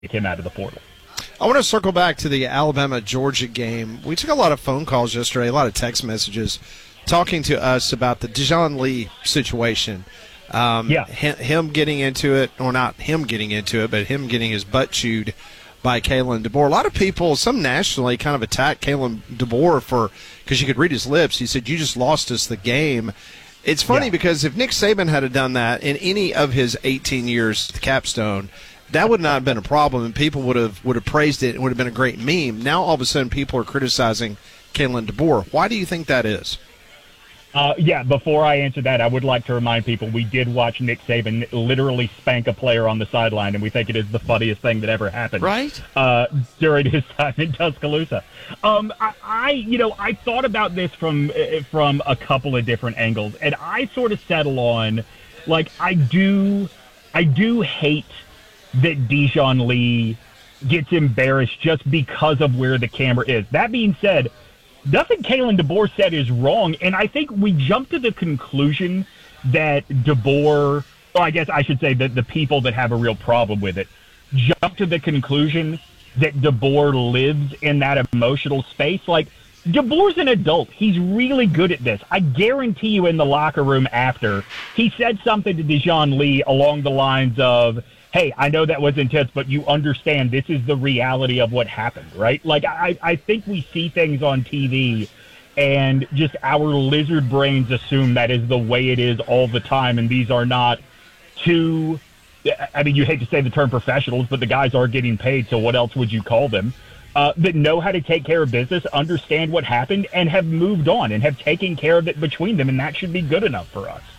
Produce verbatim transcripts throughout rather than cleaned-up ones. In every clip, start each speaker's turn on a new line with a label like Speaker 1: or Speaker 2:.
Speaker 1: him out of the portal.
Speaker 2: I want to circle back to the Alabama-Georgia game. We took a lot of phone calls yesterday, a lot of text messages, talking to us about the Dijon Lee situation. Um,
Speaker 1: yeah.
Speaker 2: Him getting into it, or not him getting into it, but him getting his butt chewed by Kalen DeBoer. A lot of people, some nationally, kind of attacked Kalen DeBoer for, because you could read his lips. He said, "You just lost us the game." It's funny yeah. because if Nick Saban had done that in any of his eighteen years at the Capstone, that would not have been a problem, and people would have would have praised it. It would have been a great meme. Now all of a sudden people are criticizing Kalen DeBoer. Why do you think that is?
Speaker 1: Uh, yeah, before I answer that, I would like to remind people we did watch Nick Saban literally spank a player on the sideline, and we think it is the funniest thing that ever happened.
Speaker 2: Right.
Speaker 1: Uh, during his time in Tuscaloosa. Um, I, I, you know, I thought about this from from a couple of different angles, and I sort of settle on, like, I do, I do hate that Dijon Lee gets embarrassed just because of where the camera is. That being said, nothing Kalen DeBoer said is wrong, and I think we jump to the conclusion that DeBoer, well, I guess I should say that the people that have a real problem with it, jump to the conclusion that DeBoer lives in that emotional space. Like, DeBoer's an adult. He's really good at this. I guarantee you in the locker room after, he said something to Dijon Lee along the lines of, "Hey, I know that was intense, but you understand this is the reality of what happened," right? Like, I, I think we see things on T V and just our lizard brains assume that is the way it is all the time, and these are not two, I mean, you hate to say the term professionals, but the guys are getting paid, so what else would you call them? Uh, that know how to take care of business, understand what happened, and have moved on and have taken care of it between them, and that should be good enough for us.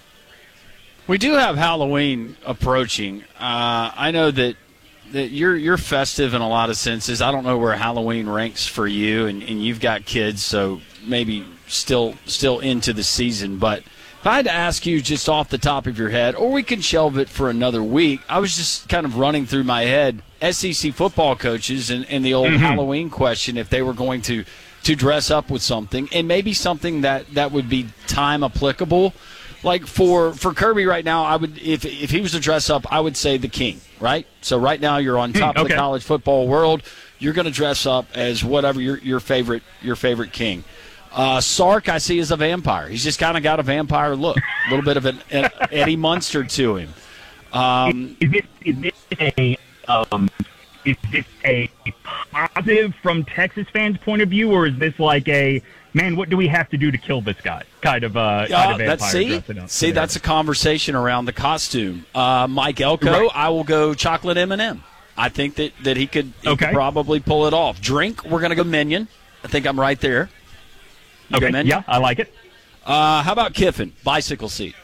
Speaker 3: We do have Halloween approaching. Uh, I know that, that you're you're festive in a lot of senses. I don't know where Halloween ranks for you, and, and you've got kids, so maybe still still into the season. But if I had to ask you just off the top of your head, or we can shelve it for another week, I was just kind of running through my head S E C football coaches and, and the old mm-hmm. Halloween question, if they were going to, to dress up with something, and maybe something that, that would be time applicable. Like for, for Kirby right now, I would if if he was to dress up, I would say the King, right? So right now you're on top
Speaker 1: okay.
Speaker 3: of the college football world. You're going to dress up as whatever your your favorite your favorite king. Uh, Sark, I see, is a vampire. He's just kind of got a vampire look, a little bit of an, an Eddie Munster to him. Um,
Speaker 1: is, this, is this a um, is this a positive from Texas fans' point of view, or is this like a man, what do we have to do to kill this guy? Kind of, uh, kind of vampire.
Speaker 3: See, see that's a conversation around the costume. Uh, Mike Elko, right. I will go chocolate M and M. I think that, that he, could, he okay. could probably pull it off. Drink, we're going to go Minion. I think I'm right there. You
Speaker 1: okay, yeah, I like it.
Speaker 3: Uh, how about Kiffin? Bicycle seat.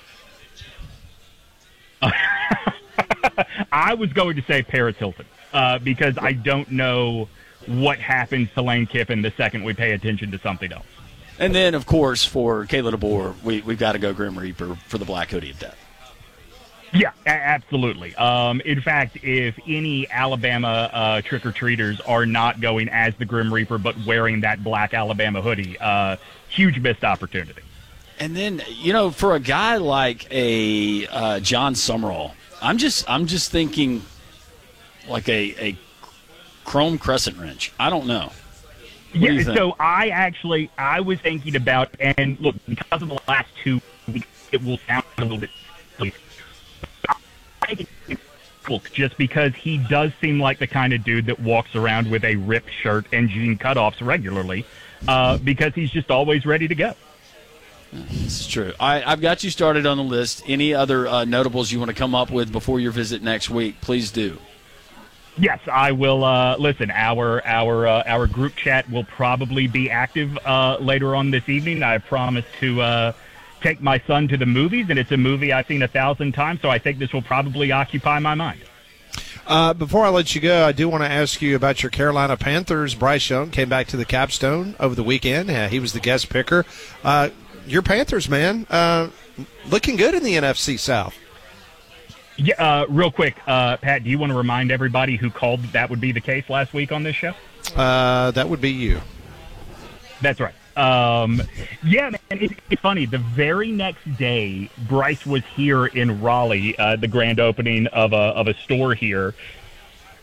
Speaker 1: I was going to say Paris Hilton uh, because I don't know what happens to Lane Kiffin the second we pay attention to something else.
Speaker 3: And then, of course, for Kayla DeBoer, we, we've got to go Grim Reaper for the Black Hoodie of Death.
Speaker 1: Yeah, a- absolutely. Um, in fact, if any Alabama uh, trick-or-treaters are not going as the Grim Reaper but wearing that black Alabama hoodie, uh, huge missed opportunity.
Speaker 3: And then, you know, for a guy like a uh, John Summerall, I'm just I'm just thinking like a, a chrome crescent wrench. I don't know. What
Speaker 1: yeah, so I actually, I was thinking about, and look, because of the last two weeks, it will sound a little bit silly. I think it's cool just because he does seem like the kind of dude that walks around with a ripped shirt and jean cutoffs regularly uh, because he's just always ready to go.
Speaker 3: This is true. I, I've got you started on the list. Any other uh, notables you want to come up with before your visit next week, please do.
Speaker 1: Yes, I will. Uh, listen, our our uh, our group chat will probably be active uh, later on this evening. I promised to uh, take my son to the movies, and it's a movie I've seen a thousand times, so I think this will probably occupy my mind.
Speaker 2: Uh, before I let you go, I do want to ask you about your Carolina Panthers. Bryce Young came back to the Capstone over the weekend. Uh, he was the guest picker. Uh, your Panthers, man, uh, looking good in the N F C South.
Speaker 1: Yeah, uh, real quick, uh, Pat, do you want to remind everybody who called that, that would be the case last week on this show?
Speaker 2: Uh, that would be you.
Speaker 1: That's right. Um, yeah, man, it, it's funny. The very next day, Bryce was here in Raleigh, uh, the grand opening of a of a store here.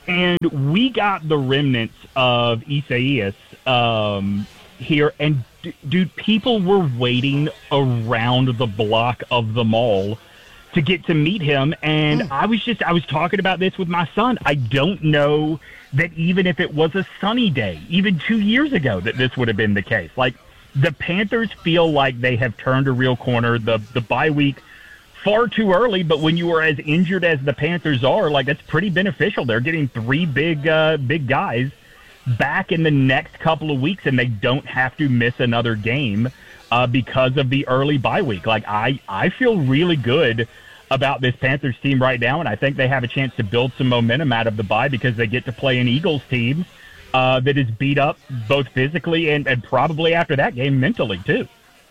Speaker 1: And we got the remnants of Isaias um, here, and d- dude, people were waiting around the block of the mall to get to meet him. And mm. I was just, I was talking about this with my son. I don't know that even if it was a sunny day, even two years ago, that this would have been the case. Like, the Panthers feel like they have turned a real corner. The the bye week, far too early, but when you are as injured as the Panthers are, like, that's pretty beneficial. They're getting three big uh, big guys back in the next couple of weeks, and they don't have to miss another game uh, because of the early bye week. Like, I, I feel really good about this Panthers team right now, and I think they have a chance to build some momentum out of the bye because they get to play an Eagles team uh, that is beat up both physically and, and probably after that game mentally too.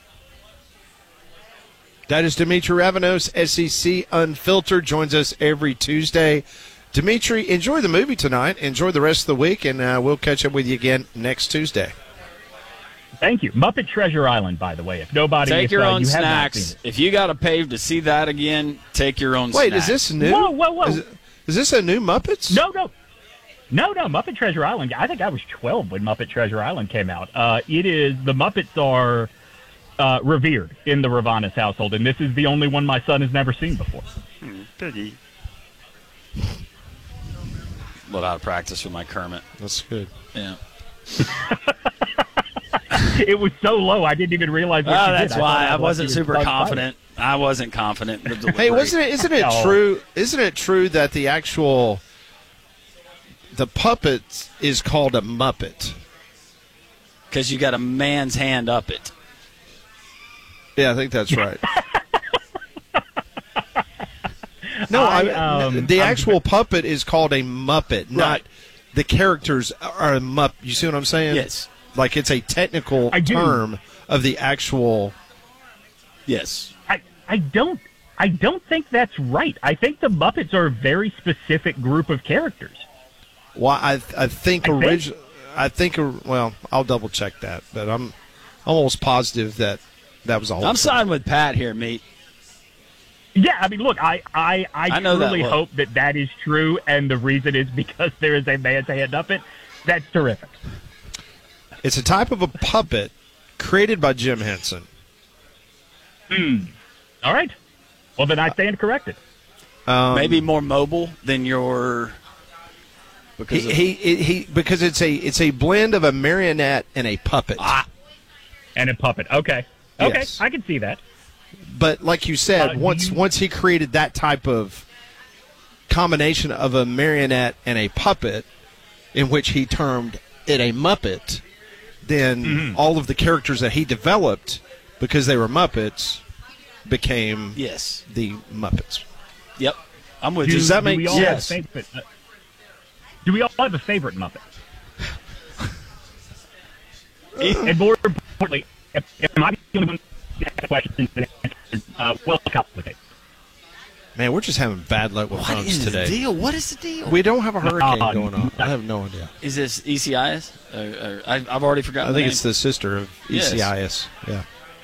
Speaker 2: That is Dimitri Ravanos, S E C Unfiltered, joins us every Tuesday. Dimitri, enjoy the movie tonight. Enjoy the rest of the week, and uh, we'll catch up with you again next Tuesday.
Speaker 1: Thank you. Muppet Treasure Island, by the way. If nobody
Speaker 3: take
Speaker 1: if,
Speaker 3: your
Speaker 1: uh,
Speaker 3: own
Speaker 1: you
Speaker 3: snacks. If you got to pay to see that again, take your own
Speaker 2: Wait,
Speaker 3: snacks.
Speaker 2: is this new?
Speaker 1: Whoa, whoa, whoa.
Speaker 2: Is, it, is this a new Muppets?
Speaker 1: No, no. No, no, Muppet Treasure Island. I think I was twelve when Muppet Treasure Island came out. Uh, it is, the Muppets are uh, revered in the Ravanas household, and this is the only one my son has never seen before.
Speaker 3: Hmm, piggy. A little out of practice with my Kermit.
Speaker 2: That's good.
Speaker 3: Yeah.
Speaker 1: It was so low, I didn't even realize what
Speaker 3: Oh,
Speaker 1: you
Speaker 3: that's
Speaker 1: did.
Speaker 3: why
Speaker 1: I,
Speaker 3: I wasn't super confident. I wasn't confident in the delivery.
Speaker 2: Hey, wasn't it? Isn't it
Speaker 1: Oh.
Speaker 2: true? Isn't it true that the actual the puppet is called a Muppet?
Speaker 3: Because you got a man's hand up it.
Speaker 2: Yeah, I think that's right. No,
Speaker 1: I,
Speaker 2: I,
Speaker 1: um,
Speaker 2: the
Speaker 1: I'm-
Speaker 2: actual puppet is called a Muppet, not
Speaker 3: Right.
Speaker 2: the characters are a Muppet. You see what I'm saying?
Speaker 3: Yes.
Speaker 2: Like, it's a technical
Speaker 1: I do.
Speaker 2: term of the actual.
Speaker 3: Yes.
Speaker 1: I, I don't I don't think that's right. I think the Muppets are a very specific group of characters.
Speaker 2: Well, I I think
Speaker 1: I think-
Speaker 2: original. I think well, I'll double check that, but I'm almost positive that that was all.
Speaker 3: I'm siding with Pat here, mate.
Speaker 1: Yeah, I mean, look, I I, I,
Speaker 3: I know that
Speaker 1: truly
Speaker 3: look.
Speaker 1: hope that that is true, and the reason is because there is a man's hand up it. That's terrific.
Speaker 2: It's a type of a puppet created by Jim Henson.
Speaker 1: All right. Well, then I stand corrected.
Speaker 2: Um,
Speaker 3: Maybe more mobile than your. Because
Speaker 2: he,
Speaker 3: of,
Speaker 2: he he he because it's a it's a blend of a marionette and a puppet.
Speaker 3: ah,
Speaker 1: And a puppet. Okay. Okay,
Speaker 2: Yes.
Speaker 1: I can see that.
Speaker 2: But like you said,
Speaker 1: Uh, do
Speaker 2: once
Speaker 1: you-
Speaker 2: once he created that type of combination of a marionette and a puppet, in which he termed it a Muppet, then
Speaker 1: Mm-hmm.
Speaker 2: all of the characters that he developed, because they were Muppets, became
Speaker 3: yes.
Speaker 2: the Muppets.
Speaker 3: Yep. I'm with
Speaker 1: Do,
Speaker 3: you.
Speaker 2: Does that
Speaker 1: do
Speaker 2: make
Speaker 1: we all
Speaker 3: sense?
Speaker 1: Have a favorite, uh, do we all have a favorite Muppet? And more importantly, if, if am I the only one that has questions and answers, uh, well complicated?
Speaker 2: Man, we're just having bad luck with
Speaker 3: What
Speaker 2: phones
Speaker 3: is
Speaker 2: today.
Speaker 3: the deal? What is the deal?
Speaker 2: We don't have a hurricane
Speaker 1: Uh,
Speaker 2: going on. I have no idea.
Speaker 3: Is this E C I S? Uh, uh, I, I've already forgotten.
Speaker 2: I think
Speaker 3: the
Speaker 2: it's the sister of
Speaker 3: Yes.
Speaker 2: E C I S. Yeah.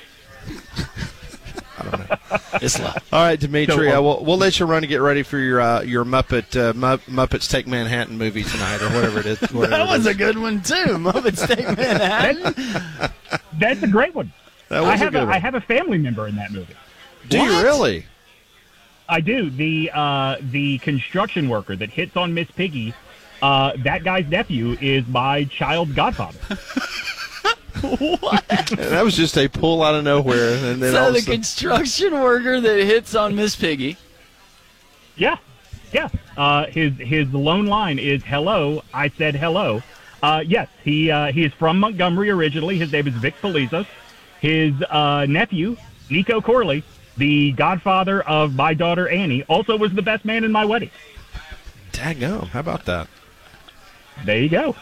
Speaker 2: I don't know.
Speaker 3: name. It's low.
Speaker 2: All right, Dimitri,
Speaker 1: So, uh,
Speaker 2: uh, we'll, we'll let you run to get ready for your uh, your Muppet uh, Mu- Muppets Take Manhattan movie tonight, or whatever it is. Whatever
Speaker 3: That
Speaker 2: it
Speaker 3: was
Speaker 2: is.
Speaker 3: a good one too. Muppets Take Manhattan.
Speaker 1: That's a great one.
Speaker 2: That was
Speaker 1: I
Speaker 2: a
Speaker 1: have
Speaker 2: good
Speaker 1: a,
Speaker 2: one.
Speaker 1: I have a family member in that movie.
Speaker 2: Do you
Speaker 3: What?
Speaker 2: really?
Speaker 1: I do. The uh, the construction worker that hits on Miss Piggy, uh, that guy's nephew is my child's godfather.
Speaker 2: That was just a pull out of nowhere, and then all
Speaker 3: So
Speaker 2: of a
Speaker 3: the
Speaker 2: sudden-
Speaker 3: construction worker that hits on Miss Piggy.
Speaker 1: Yeah, yeah. Uh, his his lone line is "Hello." I said hello. Uh, yes, he uh, he is from Montgomery originally. His name is Vic Felizas. His uh, nephew, Nico Corley, the godfather of my daughter Annie, also was the best man in my wedding.
Speaker 2: Daggum, how about that?
Speaker 1: There you go.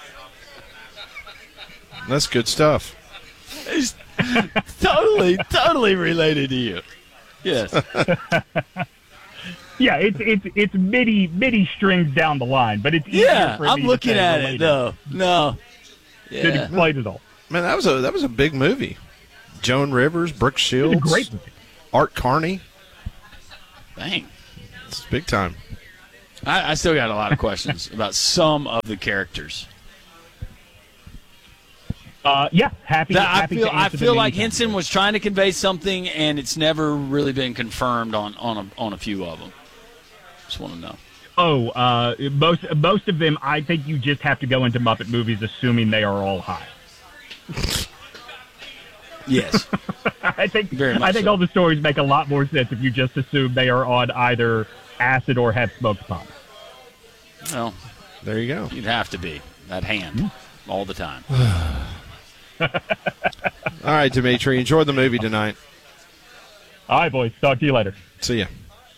Speaker 2: That's good stuff.
Speaker 3: It's totally, totally related to you. Yes.
Speaker 1: Yeah, it's it's it's midi midi strings down the line, but it's easier
Speaker 3: Yeah,
Speaker 1: for
Speaker 3: I'm
Speaker 1: me
Speaker 3: looking
Speaker 1: to say
Speaker 3: at it
Speaker 1: related
Speaker 3: though. No.
Speaker 1: to
Speaker 3: Yeah.
Speaker 1: explain it all.
Speaker 2: Man, that was a that was a big movie. Joan Rivers, Brooke Shields,
Speaker 1: It's a great movie.
Speaker 2: Art Carney.
Speaker 3: Dang.
Speaker 2: It's big time.
Speaker 3: I, I still got a lot of questions about some of the characters.
Speaker 1: Uh, yeah, happy.
Speaker 3: That,
Speaker 1: happy
Speaker 3: I feel
Speaker 1: to
Speaker 3: I
Speaker 1: answer
Speaker 3: feel
Speaker 1: them
Speaker 3: like
Speaker 1: anytime.
Speaker 3: Henson was trying to convey something, and it's never really been confirmed on on a, on a few of them. Just want to know.
Speaker 1: Oh, uh, most most of them, I think you just have to go into Muppet movies assuming they are all high.
Speaker 3: Yes,
Speaker 1: I think
Speaker 3: Very much
Speaker 1: I think
Speaker 3: so.
Speaker 1: all the stories make a lot more sense if you just assume they are on either acid or have smoked pot.
Speaker 3: well,
Speaker 2: There you go.
Speaker 3: you'd have to be that hand all the time.
Speaker 2: All right, Dimitri, enjoy the movie tonight.
Speaker 1: All right, boys. Talk to you later.
Speaker 2: See ya.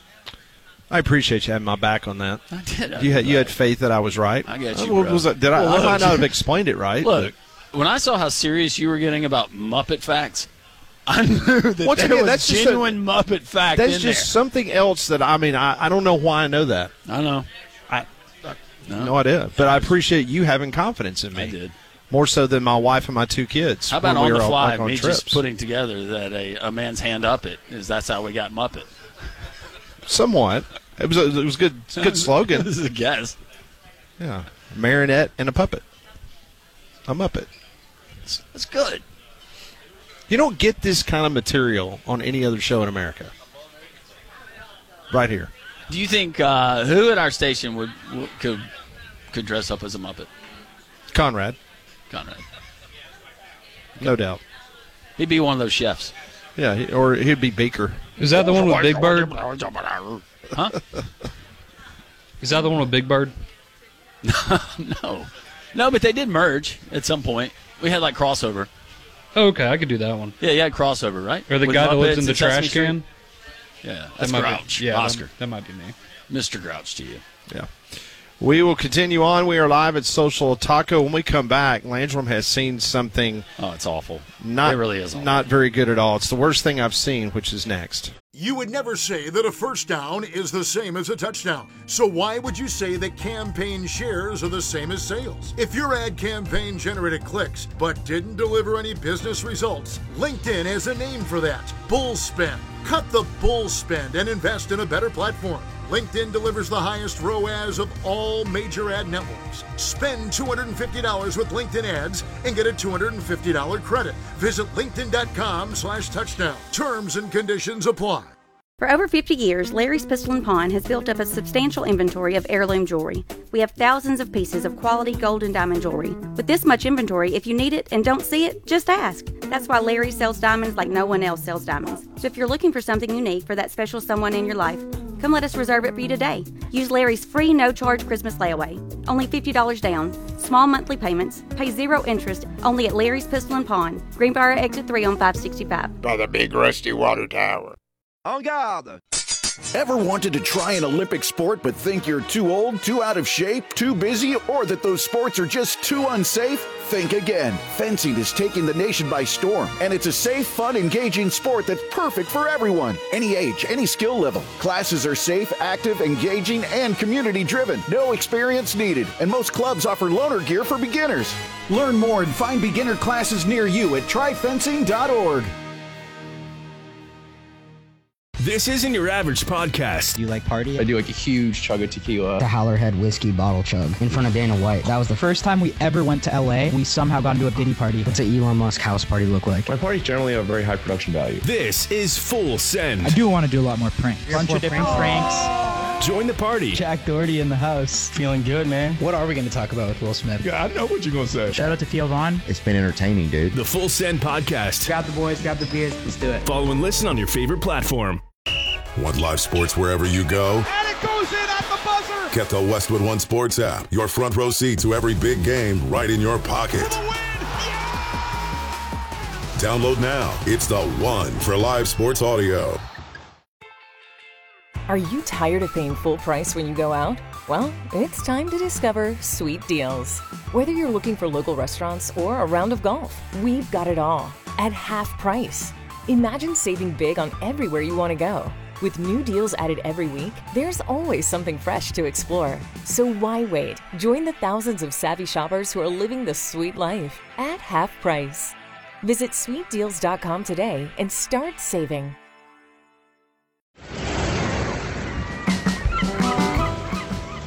Speaker 2: I appreciate you having my back on that.
Speaker 3: I did.
Speaker 2: You had you had faith that I was right.
Speaker 3: I got you,
Speaker 2: Uh, what
Speaker 3: bro.
Speaker 2: was that? Did I?
Speaker 3: Well,
Speaker 2: I
Speaker 3: look,
Speaker 2: might not have explained it right.
Speaker 3: Look, when I saw how serious you were getting about Muppet facts, I knew that
Speaker 2: Once
Speaker 3: there
Speaker 2: again,
Speaker 3: was
Speaker 2: that's just a-
Speaker 3: genuine Muppet fact
Speaker 2: that's
Speaker 3: in
Speaker 2: just something else that I mean. I, I don't know why I know that.
Speaker 3: there. I know.
Speaker 2: I
Speaker 3: No,
Speaker 2: no idea, but I appreciate you having confidence in me.
Speaker 3: I did.
Speaker 2: More so than my wife and my two kids.
Speaker 3: How about
Speaker 2: when we
Speaker 3: on the
Speaker 2: were,
Speaker 3: fly,
Speaker 2: like, on
Speaker 3: me
Speaker 2: trips.
Speaker 3: just putting together that a, a man's hand up it is that's how we got Muppet.
Speaker 2: Somewhat. It was a, it was good good slogan.
Speaker 3: This is a guess.
Speaker 2: Yeah, a marionette and a puppet. A Muppet.
Speaker 3: It's, it's good.
Speaker 2: You don't get this kind of material on any other show in America. Right here.
Speaker 3: Do you think uh, who at our station would, would could could dress up as a Muppet?
Speaker 2: Conrad,
Speaker 3: Conrad.
Speaker 2: no doubt.
Speaker 3: He'd be one of those chefs.
Speaker 2: Yeah, he- or he'd be Beaker.
Speaker 4: Is that the one with Big Bird?
Speaker 3: Huh?
Speaker 4: Is that the one with Big Bird?
Speaker 3: No. No, but they did merge at some point. We had like crossover.
Speaker 4: Oh, okay, I could do that one.
Speaker 3: Yeah, you had crossover, right?
Speaker 4: Or the
Speaker 3: With
Speaker 4: guy that lives
Speaker 3: Muppets
Speaker 4: in the
Speaker 3: and Sesame
Speaker 4: trash
Speaker 3: Street?
Speaker 4: can.
Speaker 3: Yeah, that's
Speaker 4: that might
Speaker 3: Grouch.
Speaker 4: Be, yeah,
Speaker 3: Oscar.
Speaker 4: That, that might be me.
Speaker 3: Mister Grouch to you.
Speaker 2: Yeah. We will continue on. We are live at Social Taco. When we come back, Landrum has seen something
Speaker 3: Oh, it's awful.
Speaker 2: not,
Speaker 3: it really is awful.
Speaker 2: not very good at all. It's the worst thing I've seen, which is next.
Speaker 5: You would never say that a first down is the same as a touchdown. So why would you say that campaign shares are the same as sales? If your ad campaign generated clicks but didn't deliver any business results, LinkedIn has a name for that. Bull spend. Cut the bull spend and invest in a better platform. LinkedIn delivers the highest R O A S of all major ad networks. Spend two hundred fifty dollars with LinkedIn ads and get a two hundred fifty dollars credit. Visit linkedin.com slash touchdown. Terms and conditions apply.
Speaker 6: For over fifty years, Larry's Pistol and Pawn has built up a substantial inventory of heirloom jewelry. We have thousands of pieces of quality gold and diamond jewelry. With this much inventory, if you need it and don't see it, just ask. That's why Larry sells diamonds like no one else sells diamonds. So if you're looking for something unique for that special someone in your life, come let us reserve it for you today. Use Larry's free no-charge Christmas layaway. Only fifty dollars down. Small monthly payments. Pay zero interest. Only at Larry's Pistol and Pawn. Greenbrier Exit three on five sixty-five.
Speaker 7: By the big rusty water tower.
Speaker 8: En garde!
Speaker 9: Ever wanted to try an Olympic sport but think you're too old, too out of shape, too busy, or that those sports are just too unsafe? Think again. Fencing is taking the nation by storm, and it's a safe, fun, engaging sport that's perfect for everyone. Any age, any skill level. Classes are safe, active, engaging, and community-driven. No experience needed, and most clubs offer loaner gear for beginners. Learn more and find beginner classes near you at try fencing dot org.
Speaker 10: This isn't your average podcast.
Speaker 11: Do you like party?
Speaker 12: I do like a huge chug of tequila.
Speaker 11: The Howlerhead whiskey bottle chug in front of Dana White. That was the first time we ever went to L A. We somehow got into a Diddy party. What's an Elon Musk house party look like?
Speaker 10: My parties generally have a very high production value. This is Full Send.
Speaker 13: I do want to do a lot more pranks. A bunch of different pranks. pranks.
Speaker 10: Join the party.
Speaker 13: Jack Doherty in the house.
Speaker 12: Feeling good, man.
Speaker 13: What are we going to talk about with Will Smith?
Speaker 10: Yeah, I know what you're going to say.
Speaker 13: Shout out to Theo Vaughn.
Speaker 14: It's been entertaining, dude.
Speaker 10: The Full Send Podcast.
Speaker 13: Grab the boys, grab the beers. Let's do it.
Speaker 10: Follow and listen on your favorite platform.
Speaker 15: Want live sports wherever you go?
Speaker 16: And it goes in at the buzzer!
Speaker 15: Get the Westwood One Sports app. Your front row seat to every big game right in your pocket. Download now. It's the one for live sports audio.
Speaker 17: Are you tired of paying full price when you go out? Well, it's time to discover Sweet Deals. Whether you're looking for local restaurants or a round of golf, we've got it all at half price. Imagine saving big on everywhere you want to go. With new deals added every week, there's always something fresh to explore. So why wait? Join the thousands of savvy shoppers who are living the sweet life at half price. Visit sweet deals dot com today and start saving.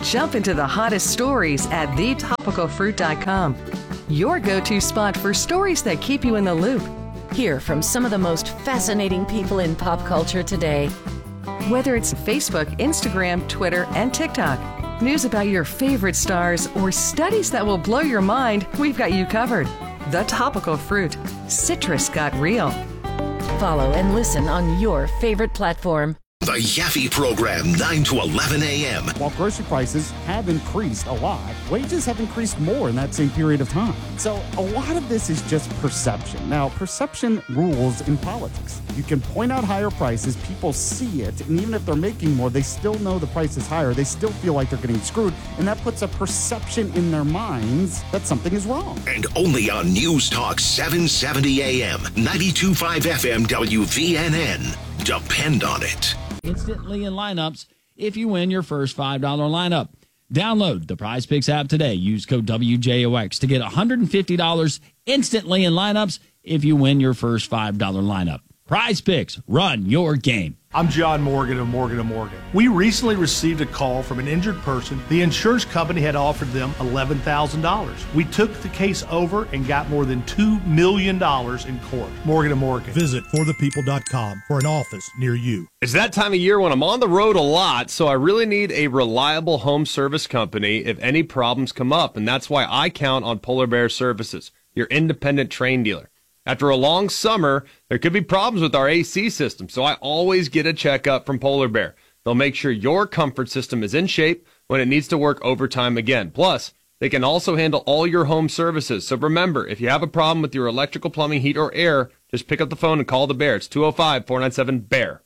Speaker 8: Jump into the hottest stories at the topical fruit dot com. Your go-to spot for stories that keep you in the loop.
Speaker 17: Hear from some of the most fascinating people in pop culture today.
Speaker 8: Whether it's Facebook, Instagram, Twitter, and TikTok, news about your favorite stars, or studies that will blow your mind, we've got you covered. The Topical Fruit. Citrus got real.
Speaker 17: Follow and listen on your favorite platform.
Speaker 14: The Yaffe Program, nine to eleven a.m.
Speaker 18: While grocery prices have increased a lot, wages have increased more in that same period of time. So a lot of this is just perception. Now, perception rules in politics. You can point out higher prices, people see it, and even if they're making more, they still know the price is higher. They still feel like they're getting screwed, and that puts a perception in their minds that something is wrong.
Speaker 14: And only on News Talk seven seventy a.m., ninety-two point five F M W V N N. Depend on it.
Speaker 19: Instantly in lineups if you win your first five dollars lineup. Download the Prize Picks app today. Use code W J O X to get one hundred fifty dollars instantly in lineups if you win your first five dollars lineup. Prize Picks, run your game.
Speaker 20: I'm John Morgan of Morgan and Morgan. We recently received a call from an injured person. The insurance company had offered them eleven thousand dollars. We took the case over and got more than two million dollars in court. Morgan and Morgan.
Speaker 21: Visit for the people dot com for an office near you.
Speaker 22: It's that time of year when I'm on the road a lot, so I really need a reliable home service company if any problems come up, and that's why I count on Polar Bear Services, your independent Trane dealer. After a long summer, there could be problems with our A C system, so I always get a checkup from Polar Bear. They'll make sure your comfort system is in shape when it needs to work overtime again. Plus, they can also handle all your home services. So remember, if you have a problem with your electrical, plumbing, heat, or air, just pick up the phone and call the Bear. It's two oh five, four nine seven, B E A R.